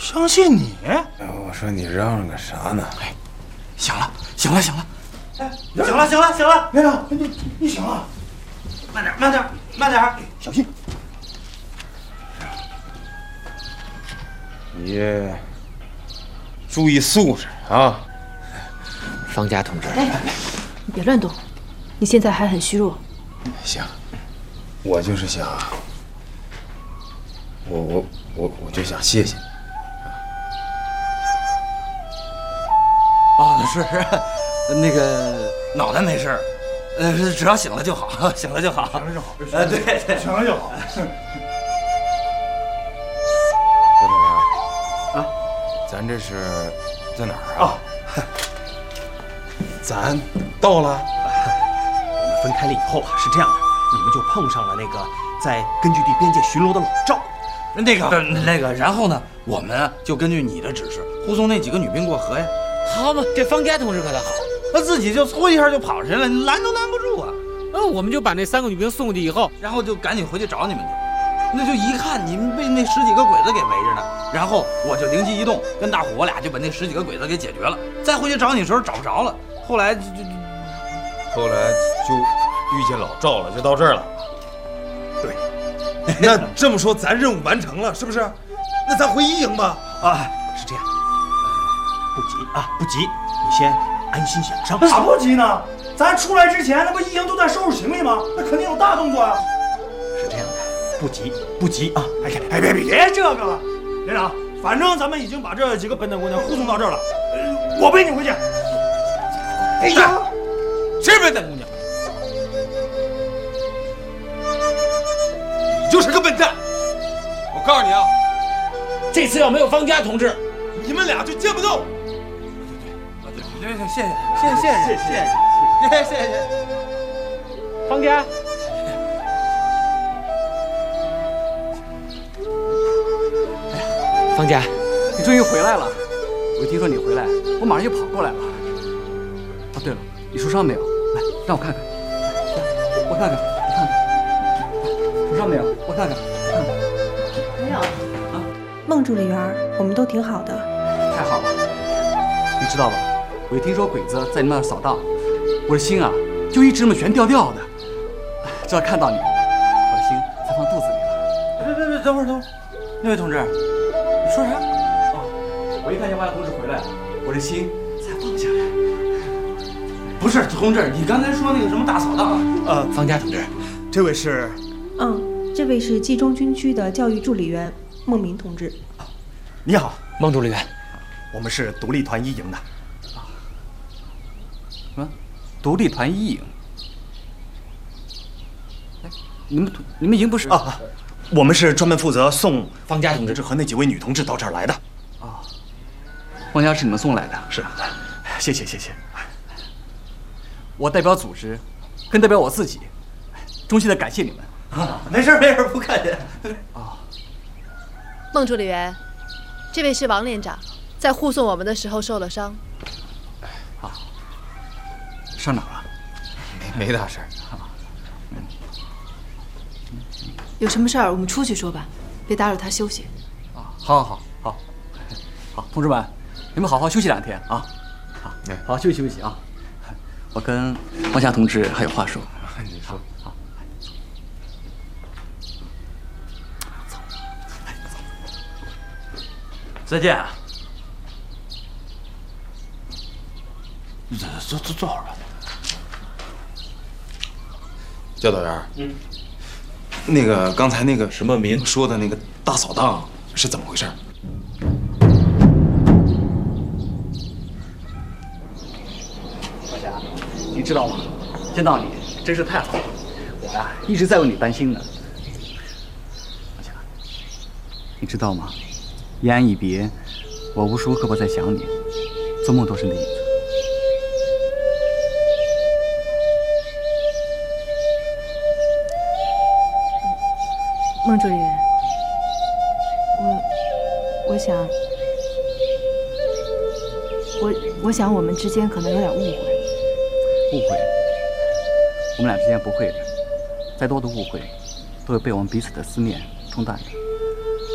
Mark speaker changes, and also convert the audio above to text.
Speaker 1: 相信你？
Speaker 2: 我说你嚷嚷个啥呢？
Speaker 1: 哎，行了，行了，行了，
Speaker 3: 哎，行了，行了，行了，
Speaker 1: 连长，你行了，
Speaker 3: 慢点，慢点，慢点，
Speaker 1: 小心。
Speaker 2: 你注意素质啊！
Speaker 4: 方家同志，
Speaker 5: 你别乱动，你现在还很虚弱。
Speaker 2: 行，我就是想，我就想谢谢你。
Speaker 3: 啊，是，那个脑袋没事，只要醒了就好，醒了就好，
Speaker 1: 醒了就好。
Speaker 3: 对对，
Speaker 1: 醒了就好。
Speaker 2: 刘同志
Speaker 3: 啊，
Speaker 2: 咱这是在哪儿啊？
Speaker 6: 咱到了。我们分开了以后啊，是这样的，你们就碰上了那个在根据地边界巡逻的老赵。
Speaker 3: 那个，然后呢，我们就根据你的指示护送那几个女兵过河呀。
Speaker 4: 好嘛，这方家同志可倒好，
Speaker 3: 他自己就嗖一下就跑出去了，你拦都拦不住啊。
Speaker 4: 我们就把那3个女兵送过去以后，
Speaker 3: 然后就赶紧回去找你们去。那就一看你们被那10几个鬼子给围着呢，然后我就灵机一动，跟大虎我俩就把那10几个鬼子给解决了。再回去找你的时候找不着了，后来就
Speaker 2: 遇见老赵了，就到这儿了。
Speaker 6: 对，那这么说咱任务完成了，是不是？那咱回一营吧。啊，是这样，不急啊，不急，你先安心养伤。
Speaker 1: 咋不急呢？咱出来之前，那不一营都在收拾行李吗？那肯定有大动作啊！
Speaker 6: 是这样的，不急不急啊！
Speaker 1: 哎，别这个了，连长，反正咱们已经把这几个笨蛋姑娘护送到这儿了，我背你回去。
Speaker 4: 哎呀，谁是笨蛋姑娘？
Speaker 6: 你就是个笨蛋！
Speaker 4: 我告诉你啊，这次要没有方家同志，
Speaker 6: 你们俩就见不到。
Speaker 3: 对，谢谢。
Speaker 4: 方家。方家，
Speaker 7: 你终于回来了！我一听说你回来，我马上就跑过来了。哦，对了，你受伤没有？来，让我看看。我看看，你看看，受伤没有？我看看，
Speaker 5: 没有
Speaker 7: 啊。
Speaker 8: 孟助理员，我们都挺好的。
Speaker 7: 太好了！你知道吧？我一听说鬼子在你们那儿扫荡，我的心啊就一直那么悬吊吊的。直到看到你，我的心才放肚子里了。
Speaker 3: 别，等会儿，那位同志，你说啥？
Speaker 7: 哦，我一看见王同志回来，我这心才放下来。
Speaker 3: 不是，同志，你刚才说那个什么大扫荡？
Speaker 4: 方家同志，
Speaker 6: 这位是？
Speaker 8: 这位是冀中军区的教育助理员孟明同志。
Speaker 6: 你好，
Speaker 4: 孟助理员，
Speaker 6: 我们是独立团1营的。
Speaker 7: 什么？独立团1营？哎，你们营不是？
Speaker 6: 我们是专门负责送
Speaker 4: 方家同志
Speaker 6: 和那几位女同志到这儿来的。
Speaker 7: 啊，方家是你们送来的？
Speaker 6: 是，谢谢。
Speaker 7: 我代表组织，更代表我自己，衷心的感谢你们。
Speaker 3: 没事，不客气。
Speaker 5: 孟助理员，这位是王连长，在护送我们的时候受了伤。
Speaker 7: 上哪儿了？
Speaker 2: 没大事。
Speaker 5: 有什么事儿我们出去说吧，别打扰他休息。
Speaker 7: 好，同志们，你们好好休息2天啊！好休息啊！我跟王霞同志还有话说。
Speaker 2: 你说。
Speaker 7: 好。
Speaker 3: 再见。坐会儿吧。
Speaker 2: 教导员，那个刚才那个什么明说的那个大扫荡是怎么回事？
Speaker 7: 王霞，你知道吗？见到你真是太好了，我呀一直在为你担心呢。王霞，你知道吗？言安一别，我无时无刻不在想你，做梦都是那影子。
Speaker 5: 孟助理员，我想我们之间可能有点误会。
Speaker 7: 误会？我们俩之间不会的，再多的误会，都会被我们彼此的思念冲淡的。